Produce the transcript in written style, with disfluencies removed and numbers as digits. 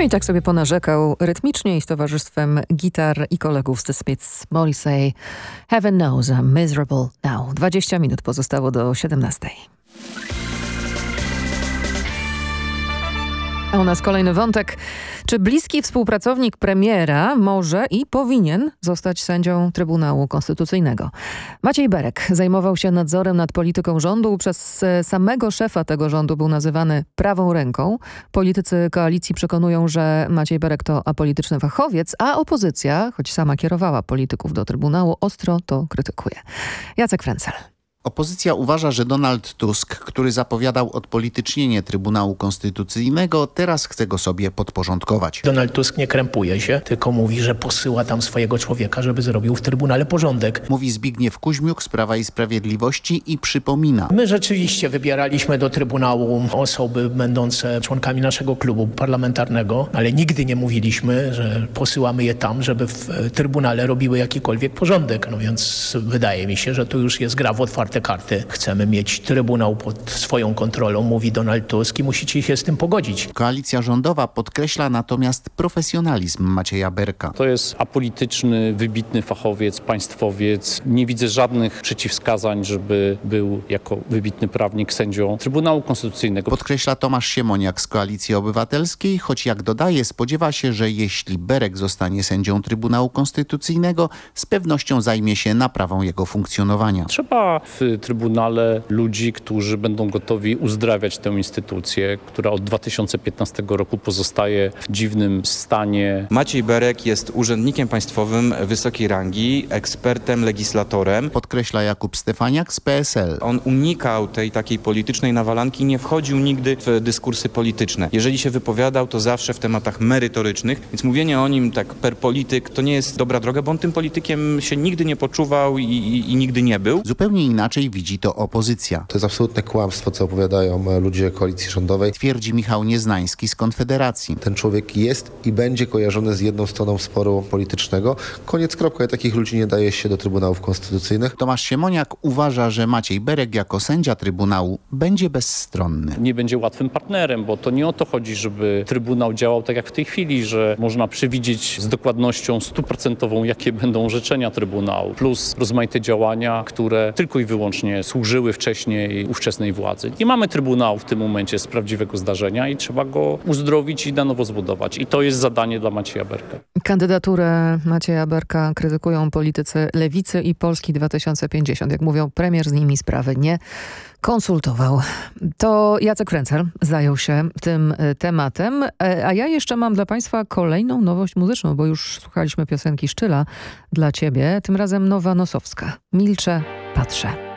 i tak sobie ponarzekał rytmicznie i z towarzystwem gitar i kolegów z The Smiths. Morrissey, Heaven knows I'm miserable now. 20 minut pozostało do 17. A u nas kolejny wątek. Czy bliski współpracownik premiera może i powinien zostać sędzią Trybunału Konstytucyjnego? Maciej Berek zajmował się nadzorem nad polityką rządu. Przez samego szefa tego rządu był nazywany prawą ręką. Politycy koalicji przekonują, że Maciej Berek to apolityczny fachowiec, a opozycja, choć sama kierowała polityków do Trybunału, ostro to krytykuje. Jacek Frencel. Opozycja uważa, że Donald Tusk, który zapowiadał odpolitycznienie Trybunału Konstytucyjnego, teraz chce go sobie podporządkować. Donald Tusk nie krępuje się, tylko mówi, że posyła tam swojego człowieka, żeby zrobił w Trybunale porządek. Mówi Zbigniew Kuźmiuk z Prawa i Sprawiedliwości i przypomina. My rzeczywiście wybieraliśmy do Trybunału osoby będące członkami naszego klubu parlamentarnego, ale nigdy nie mówiliśmy, że posyłamy je tam, żeby w Trybunale robiły jakikolwiek porządek. No więc wydaje mi się, że to już jest gra w otwarte karty. Chcemy mieć Trybunał pod swoją kontrolą, mówi Donald Tusk, i musicie się z tym pogodzić. Koalicja rządowa podkreśla natomiast profesjonalizm Macieja Berka. To jest apolityczny, wybitny fachowiec, państwowiec. Nie widzę żadnych przeciwwskazań, żeby był jako wybitny prawnik sędzią Trybunału Konstytucyjnego. Podkreśla Tomasz Siemoniak z Koalicji Obywatelskiej, choć jak dodaje, spodziewa się, że jeśli Berek zostanie sędzią Trybunału Konstytucyjnego, z pewnością zajmie się naprawą jego funkcjonowania. Trzeba w Trybunale ludzi, którzy będą gotowi uzdrawiać tę instytucję, która od 2015 roku pozostaje w dziwnym stanie. Maciej Berek jest urzędnikiem państwowym wysokiej rangi, ekspertem, legislatorem. Podkreśla Jakub Stefaniak z PSL. On unikał tej takiej politycznej nawalanki, nie wchodził nigdy w dyskursy polityczne. Jeżeli się wypowiadał, to zawsze w tematach merytorycznych, więc mówienie o nim tak per polityk to nie jest dobra droga, bo on tym politykiem się nigdy nie poczuwał i nigdy nie był. Zupełnie inaczej widzi to opozycja. To jest absolutne kłamstwo, co opowiadają ludzie koalicji rządowej. Twierdzi Michał Nieznański z Konfederacji. Ten człowiek jest i będzie kojarzony z jedną stroną sporu politycznego. Koniec, kropka. Takich ludzi nie daje się do Trybunałów Konstytucyjnych. Tomasz Siemoniak uważa, że Maciej Berek jako sędzia Trybunału będzie bezstronny. Nie będzie łatwym partnerem, bo to nie o to chodzi, żeby Trybunał działał tak jak w tej chwili, że można przewidzieć z dokładnością 100%, jakie będą orzeczenia Trybunału, plus rozmaite działania, które tylko i wyłącznie służyły wcześniej ówczesnej władzy. Nie mamy Trybunału w tym momencie z prawdziwego zdarzenia i trzeba go uzdrowić i na nowo zbudować. I to jest zadanie dla Macieja Berka. Kandydaturę Macieja Berka krytykują politycy Lewicy i Polski 2050. Jak mówią, premier z nimi sprawy nie konsultował. To Jacek Frencel zajął się tym tematem, a ja jeszcze mam dla Państwa kolejną nowość muzyczną, bo już słuchaliśmy piosenki Szczyla dla Ciebie, tym razem Nowa Nosowska. Milczę, patrzę.